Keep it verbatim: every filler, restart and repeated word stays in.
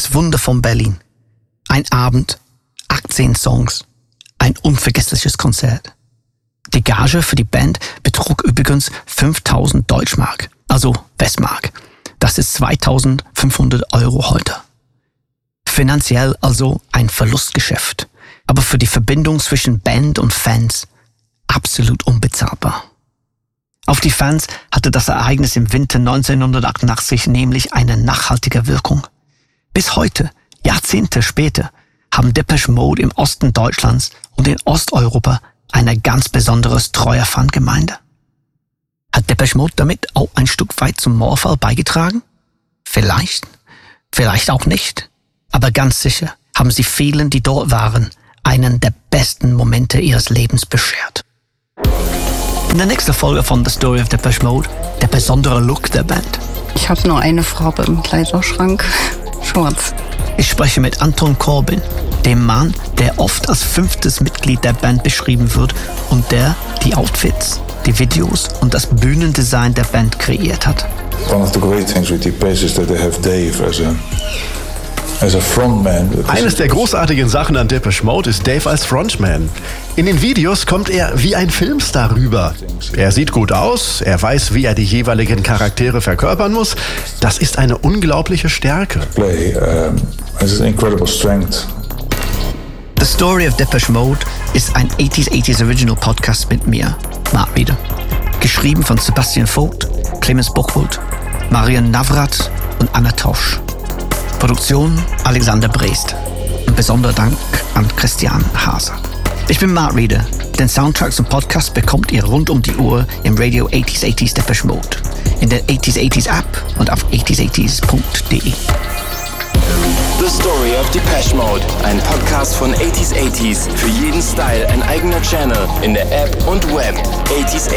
Das Wunder von Berlin. Ein Abend, achtzehn Songs, ein unvergessliches Konzert. Die Gage für die Band betrug übrigens fünftausend Deutschmark, also Westmark. Das ist zweitausendfünfhundert Euro heute. Finanziell also ein Verlustgeschäft, aber für die Verbindung zwischen Band und Fans absolut unbezahlbar. Auf die Fans hatte das Ereignis im Winter neunzehnhundertachtundachtzig nämlich eine nachhaltige Wirkung. Bis heute, Jahrzehnte später, haben Depeche Mode im Osten Deutschlands und in Osteuropa eine ganz besondere treue Fangemeinde. Hat Depeche Mode damit auch ein Stück weit zum Mauerfall beigetragen? Vielleicht, vielleicht auch nicht. Aber ganz sicher haben sie vielen, die dort waren, einen der besten Momente ihres Lebens beschert. In der nächsten Folge von The Story of Depeche Mode, der besondere Look der Band. Ich habe nur eine Farbe im Kleiderschrank, schwarz. Ich spreche mit Anton Corbijn, dem Mann, der oft als fünftes Mitglied der Band beschrieben wird und der die Outfits, die Videos und das Bühnendesign der Band kreiert hat. One of the great things with Depeche is that they have Dave as a as a frontman. Eines der großartigen Sachen an Depeche Mode ist Dave als Frontman. In den Videos kommt er wie ein Filmstar rüber. Er sieht gut aus, er weiß, wie er die jeweiligen Charaktere verkörpern muss. Das ist eine unglaubliche Stärke. Play um, has an incredible strength. The Story of Depeche Mode ist ein achtziger achtziger Original Podcast mit mir, Mark Reeder. Geschrieben von Sebastian Vogt, Clemens Buchwald, Marian Navrat und Anna Tosch. Produktion Alexander Brest. Ein besonderer Dank an Christian Haser. Ich bin Mark Reeder. Den Soundtracks und Podcasts bekommt ihr rund um die Uhr im Radio achtziger achtziger Depeche Mode, in der achtziger achtziger App und auf achtziger achtziger punkt de. The Story of Depeche Mode, ein Podcast von achtziger achtziger. Für jeden Style ein eigener Channel in der App und Web. achtziger